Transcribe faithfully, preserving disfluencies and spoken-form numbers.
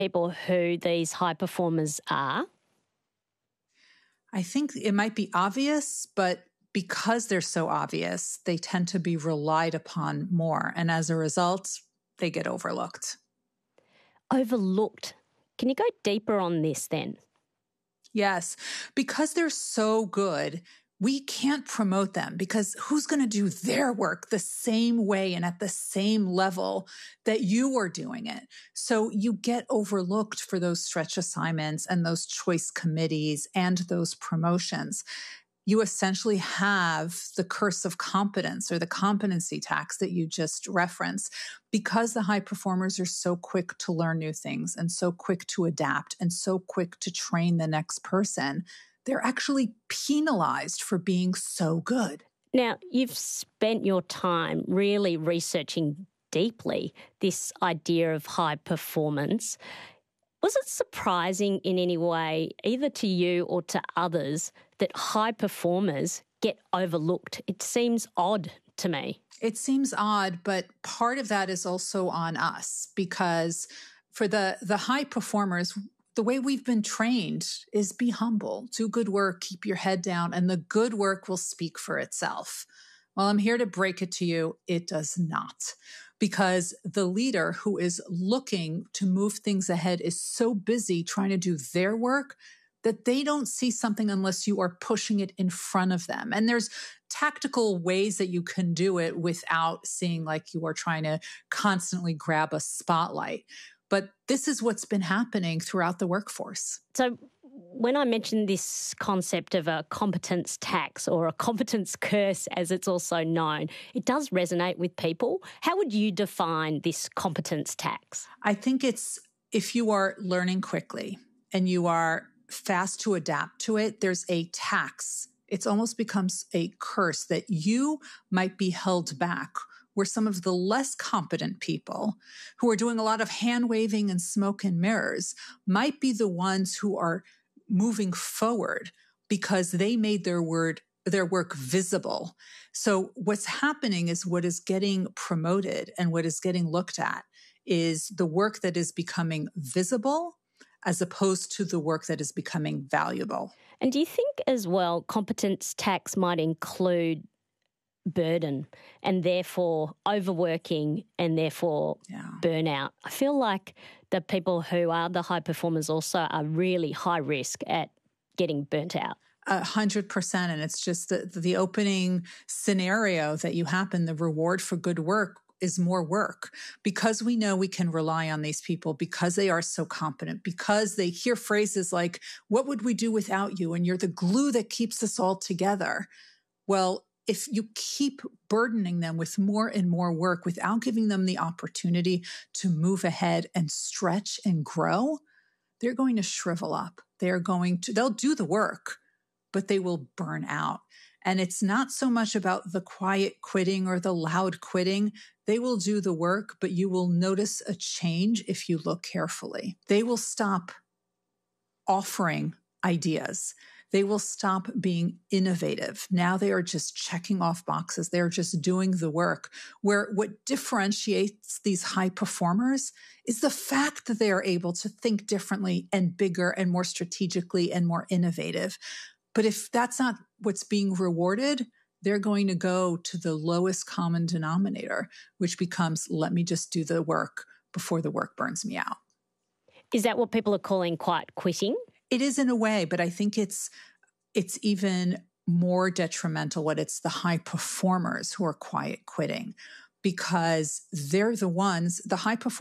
people who these high performers are? I think it might be obvious, but because they're so obvious, they tend to be relied upon more. And as a result, they get overlooked. Overlooked. Can you go deeper on this then? Yes, because they're so good, we can't promote them because who's going to do their work the same way and at the same level that you are doing it? So you get overlooked for those stretch assignments and those choice committees and those promotions. You essentially have the curse of competence or the competency tax that you just referenced because the high performers are so quick to learn new things and so quick to adapt and so quick to train the next person. They're actually penalized for being so good. Now, you've spent your time really researching deeply this idea of high performance. Was it surprising in any way, either to you or to others, that high performers get overlooked? It seems odd to me. It seems odd, but part of that is also on us because for the, the high performers, the way we've been trained is be humble, do good work, keep your head down, and the good work will speak for itself. Well, I'm here to break it to you. It does not. Because the leader who is looking to move things ahead is so busy trying to do their work that they don't see something unless you are pushing it in front of them. And there's tactical ways that you can do it without seeing like you are trying to constantly grab a spotlight. But this is what's been happening throughout the workforce. So when I mentioned this concept of a competence tax or a competence curse, as it's also known, it does resonate with people. How would you define this competence tax? I think it's if you are learning quickly and you are fast to adapt to it, there's a tax. It almost becomes a curse that you might be held back, where some of the less competent people who are doing a lot of hand waving and smoke and mirrors might be the ones who are moving forward because they made their word, their work visible. So what's happening is what is getting promoted and what is getting looked at is the work that is becoming visible as opposed to the work that is becoming valuable. And do you think as well competence tax might include burden and therefore overworking and therefore yeah. burnout? I feel like the people who are the high performers also are really high risk at getting burnt out. A hundred percent. And it's just the, the opening scenario that you happen, the reward for good work is more work because we know we can rely on these people because they are so competent, because they hear phrases like, what would we do without you? And you're the glue that keeps us all together. Well, if you keep burdening them with more and more work without giving them the opportunity to move ahead and stretch and grow, they're going to shrivel up. They're going to, they'll do the work, but they will burn out. And it's not so much about the quiet quitting or the loud quitting. They will do the work, but you will notice a change if you look carefully. They will stop offering ideas. They will stop being innovative. Now they are just checking off boxes. They're just doing the work. Where what differentiates these high performers is the fact that they are able to think differently and bigger and more strategically and more innovative. But if that's not what's being rewarded, they're going to go to the lowest common denominator, which becomes, let me just do the work before the work burns me out. Is that what people are calling quiet quitting? It is in a way, but I think it's it's even more detrimental when it's the high performers who are quiet quitting because they're the ones, the high performers